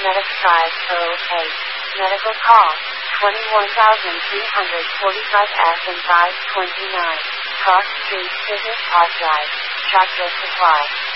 Medic 508. Medical call 21345F and 529. Cross Street, Business Park Drive, Tractor Supply.